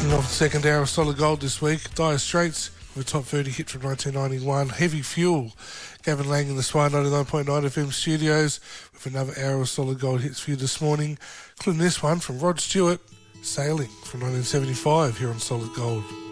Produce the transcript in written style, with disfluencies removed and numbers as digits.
Kicking off the second hour of Solid Gold this week, Dire Straits with a top 30 hit from 1991, Heavy Fuel. Gavin Lang in the Swan 99.9 FM studios with another hour of Solid Gold hits for you this morning, including this one from Rod Stewart, Sailing from 1975 here on Solid Gold.